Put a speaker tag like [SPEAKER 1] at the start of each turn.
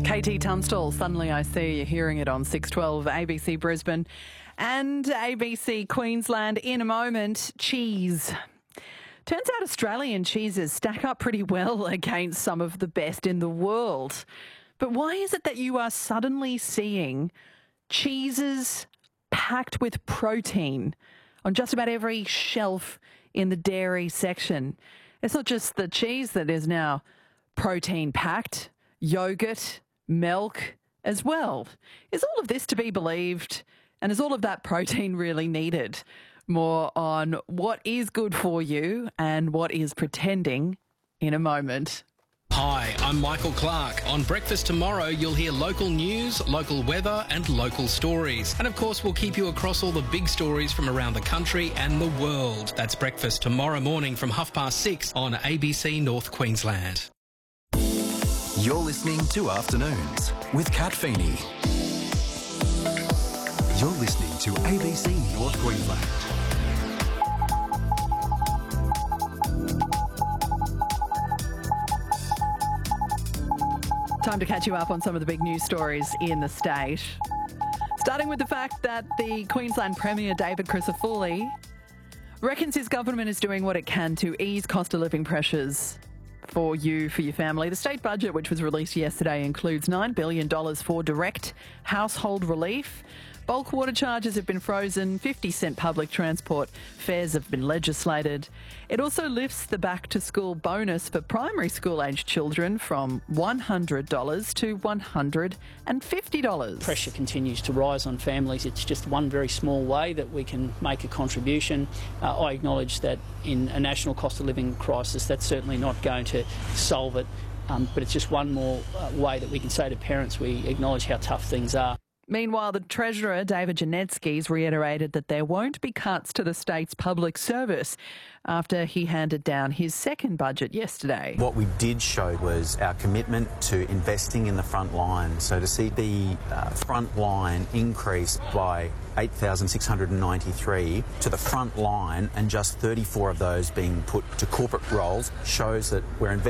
[SPEAKER 1] KT Tunstall, Suddenly I See, you're hearing it on 612 ABC Brisbane and ABC Queensland. In a moment, cheese. Turns out Australian cheeses stack up pretty well against some of the best in the world. But why is it that you are suddenly seeing cheeses packed with protein on just about every shelf in the dairy section? It's not just the cheese that is now protein packed, yogurt, milk as well. Is all of this to be believed? And is all of that protein really needed? More on what is good for you and what is pretending in a moment.
[SPEAKER 2] Hi, I'm Michael Clark. On Breakfast Tomorrow, you'll hear local news, local weather and local stories. And of course, we'll keep you across all the big stories from around the country and the world. That's Breakfast tomorrow morning from 6:30 on ABC North Queensland.
[SPEAKER 3] You're listening to Afternoons with Kat Feeney. You're listening to ABC North Queensland.
[SPEAKER 1] Time to catch you up on some of the big news stories in the state. Starting with the fact that the Queensland Premier, David Crisafulli, reckons his government is doing what it can to ease cost of living pressures for you, for your family. The state budget, which was released yesterday, includes $9 billion for direct household relief. Bulk water charges have been frozen, 50-cent public transport fares have been legislated. It also lifts the back-to-school bonus for primary school-aged children from $100 to $150.
[SPEAKER 4] Pressure continues to rise on families. It's just one very small way that we can make a contribution. I acknowledge that in a national cost of living crisis, that's certainly not going to solve it, but it's just one more way that we can say to parents we acknowledge how tough things are.
[SPEAKER 1] Meanwhile, the Treasurer, David Janetski's reiterated that there won't be cuts to the state's public service after he handed down his second budget yesterday.
[SPEAKER 5] What we did show was our commitment to investing in the front line. So to see the front line increase by 8,693 to the front line and just 34 of those being put to corporate roles shows that we're investing